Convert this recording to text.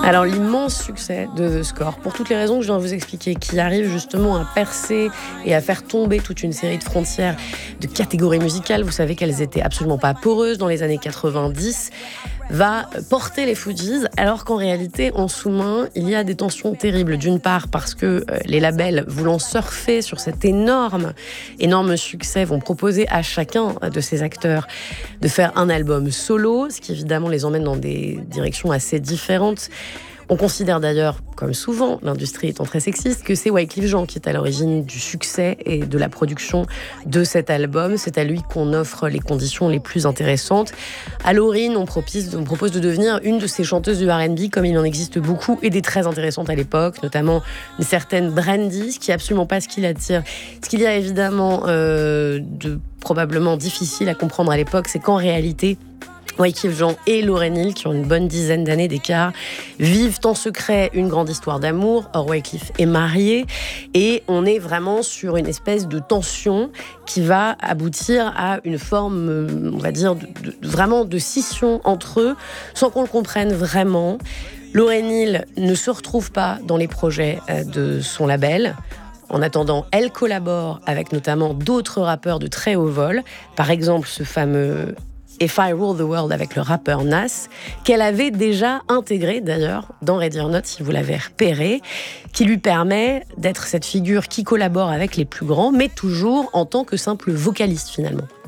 Alors l'immense succès de The Score, pour toutes les raisons que je viens de vous expliquer, qui arrive justement à percer et à faire tomber toute une série de frontières de catégories musicales, vous savez qu'elles étaient absolument pas poreuses dans les années 90, va porter les Fugees, alors qu'en réalité, en sous-main, il y a des tensions terribles. D'une part, parce que les labels, voulant surfer sur cet énorme succès, vont proposer à chacun de ces acteurs de faire un album solo, ce qui évidemment les emmène dans des directions assez différentes. On considère d'ailleurs, comme souvent, l'industrie étant très sexiste, que c'est Wyclef Jean qui est à l'origine du succès et de la production de cet album. C'est à lui qu'on offre les conditions les plus intéressantes. À Lauryn, on propose de devenir une de ces chanteuses du R&B, comme il en existe beaucoup, et des très intéressantes à l'époque, notamment une certaine Brandy, ce qui n'est absolument pas ce qui l'attire. Ce qu'il y a évidemment de probablement difficile à comprendre à l'époque, c'est qu'en réalité, Wyclef Jean et Lauryn Hill, qui ont une bonne dizaine d'années d'écart, vivent en secret une grande histoire d'amour. Or, Wyclef est marié et on est vraiment sur une espèce de tension qui va aboutir à une forme, on va dire, vraiment de scission entre eux, sans qu'on le comprenne vraiment. Lauryn Hill ne se retrouve pas dans les projets de son label. En attendant, elle collabore avec notamment d'autres rappeurs de très haut vol. Par exemple, ce fameux If I Rule the World avec le rappeur Nas, qu'elle avait déjà intégré d'ailleurs dans Ready or Not, si vous l'avez repéré, qui lui permet d'être cette figure qui collabore avec les plus grands, mais toujours en tant que simple vocaliste finalement.